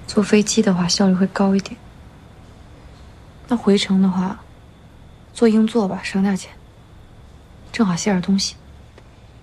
坐飞机的话效率会高一点。那回程的话，坐硬座吧，省点钱，正好卸点东西。